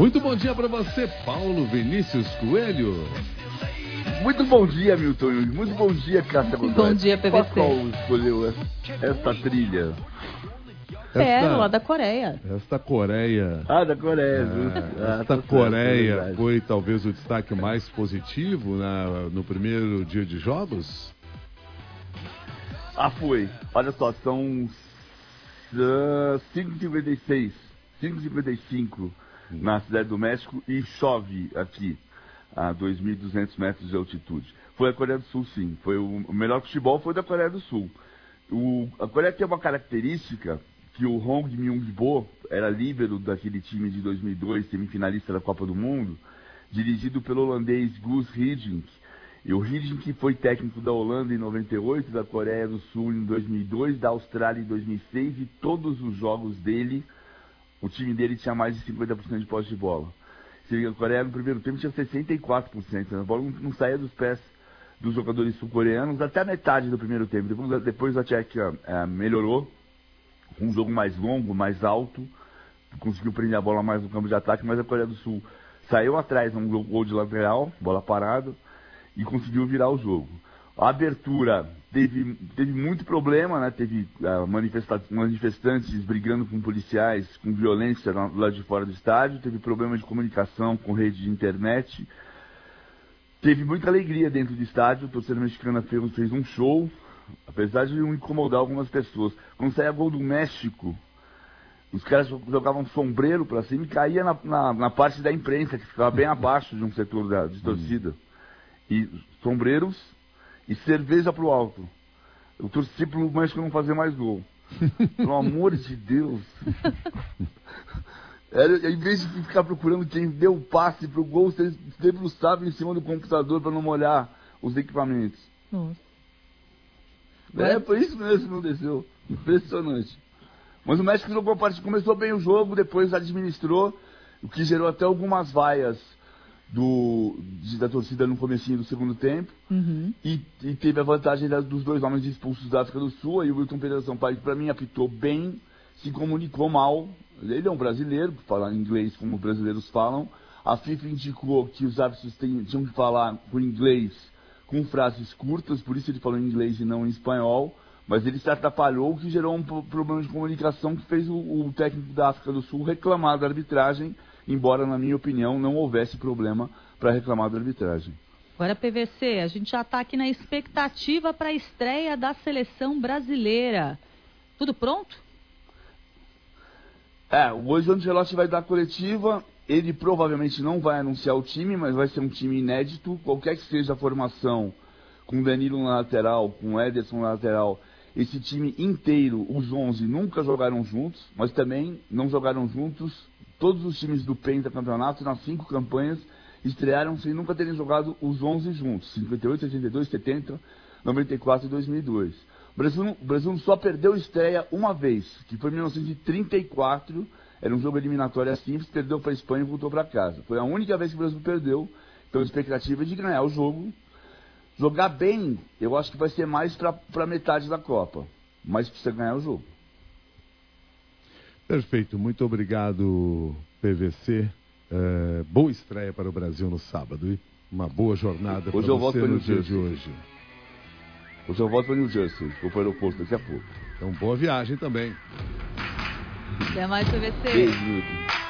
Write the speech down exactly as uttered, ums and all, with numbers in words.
Muito bom dia para você, Paulo Vinícius Coelho. Muito bom dia, Milton. Muito bom dia, Cássia Godoy. Bom dia, P V C. Qual escolheu essa trilha? Pérola da Coreia. Esta Coreia. Ah, da Coreia. É, ah, esta tá Coreia certo, é foi talvez o destaque mais positivo na, no primeiro dia de jogos? Ah, foi. Olha só, são uh, cinco e cinquenta e seis, cinco e cinquenta e cinco na Cidade do México e chove aqui a dois mil e duzentos metros de altitude. Foi a Coreia do Sul, sim. Foi o, o melhor futebol foi da Coreia do Sul. O, a Coreia tem uma característica que o Hong Myung-bo era líbero daquele time de dois mil e dois, semifinalista da Copa do Mundo, dirigido pelo holandês Guus Hiddink. E o Hiddink foi técnico da Holanda em noventa e oito, da Coreia do Sul em dois mil e dois, da Austrália em dois mil e seis, e todos os jogos dele, o time dele tinha mais de cinquenta por cento de posse de bola. A Coreia no primeiro tempo tinha sessenta e quatro por cento, a bola não, não saía dos pés dos jogadores sul-coreanos até a metade do primeiro tempo. Depois, depois a Tchequia é, melhorou, com um jogo mais longo, mais alto, conseguiu prender a bola mais no campo de ataque, mas a Coreia do Sul saiu atrás num gol de lateral, bola parada, e conseguiu virar o jogo. A abertura teve, teve muito problema, né? Teve uh, manifesta manifestantes brigando com policiais, com violência lá, lá de fora do estádio, teve problema de comunicação com rede de internet, teve muita alegria dentro do estádio. A torcida mexicana fez, fez um show, apesar de não incomodar algumas pessoas. Quando saía gol do México, os caras jogavam sombreiro para cima e caía na, na, na parte da imprensa, que ficava bem abaixo de um setor da, de torcida. E sombreiros e cerveja pro alto. Eu torci pro México não fazer mais gol. Pelo amor de Deus. Era, em vez de ficar procurando quem deu o passe pro gol, você debruçava em cima do computador para não molhar os equipamentos. Nossa. É, foi isso mesmo que aconteceu. Impressionante. Mas o México jogou a partida, começou bem o jogo, depois administrou, o que gerou até algumas vaias do, de, da torcida no comecinho do segundo tempo. Uhum. e, e teve a vantagem da, dos dois homens expulsos da África do Sul. Aí o Wilton Pereira Sampaio, para mim, apitou bem, se comunicou mal. Ele é um brasileiro, fala inglês como os brasileiros falam. A FIFA indicou que os árbitros tinham que falar por inglês com frases curtas, por isso ele falou em inglês e não em espanhol. Mas ele se atrapalhou, o que gerou um problema de comunicação que fez o, o técnico da África do Sul reclamar da arbitragem, embora, na minha opinião, não houvesse problema para reclamar da arbitragem. Agora, P V C, a gente já está aqui na expectativa para a estreia da seleção brasileira. Tudo pronto? É, hoje o Ancelotti vai dar a coletiva. Ele provavelmente não vai anunciar o time, mas vai ser um time inédito. Qualquer que seja a formação, com Danilo na lateral, com Ederson na lateral, esse time inteiro, os onze, nunca jogaram juntos, mas também não jogaram juntos. Todos os times do pentacampeonato, nas cinco campanhas, estrearam sem nunca terem jogado os onze juntos. cinquenta e oito, sessenta e dois, setenta, noventa e quatro e dois mil e dois. O Brasil, o Brasil só perdeu estreia uma vez, que foi em mil novecentos e trinta e quatro. Era um jogo eliminatório simples, perdeu para a Espanha e voltou para casa. Foi a única vez que o Brasil perdeu. Então a expectativa é de ganhar o jogo. Jogar bem, eu acho que vai ser mais para metade da Copa. Mas precisa ganhar o jogo. Perfeito, muito obrigado, P V C. É, boa estreia para o Brasil no sábado. E uma boa jornada para você no dia de hoje. Hoje eu volto para New Jersey, vou para o aeroporto daqui a pouco. Então, boa viagem também. Até mais, P V C. Beijo.